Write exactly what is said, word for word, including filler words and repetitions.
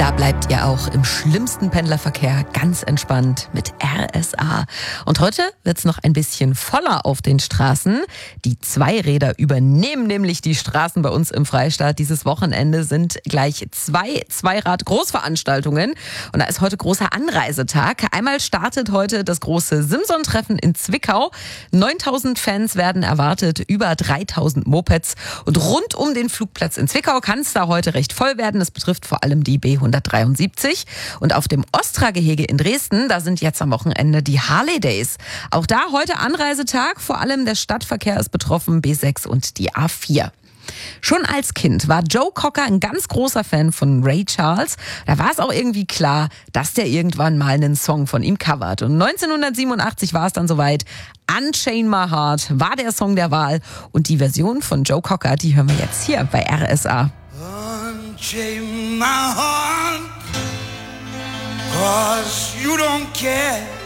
Da bleibt ihr auch im schlimmsten Pendlerverkehr ganz entspannt mit R S A. Und heute wird's noch ein bisschen voller auf den Straßen. Die Zweiräder übernehmen nämlich die Straßen bei uns im Freistaat. Dieses Wochenende sind gleich zwei Zweirad-Großveranstaltungen. Und da ist heute großer Anreisetag. Einmal startet heute das große Simson-Treffen in Zwickau. neuntausend Fans werden erwartet, über dreitausend Mopeds. Und rund um den Flugplatz in Zwickau kann es da heute recht voll werden. Das betrifft vor allem die B hundertdreiundsiebzig. Und auf dem Ostra-Gehege in Dresden, da sind jetzt am Wochenende die Harley Days. Auch da heute Anreisetag. Vor allem der Stadtverkehr ist betroffen, B sechs und die A vier. Schon als Kind war Joe Cocker ein ganz großer Fan von Ray Charles. Da war es auch irgendwie klar, dass der irgendwann mal einen Song von ihm covert. Und neunzehnhundertsiebenundachtzig war es dann soweit. Unchain My Heart war der Song der Wahl. Und die Version von Joe Cocker, die hören wir jetzt hier bei R S A. Unchain my heart, 'cause you don't care.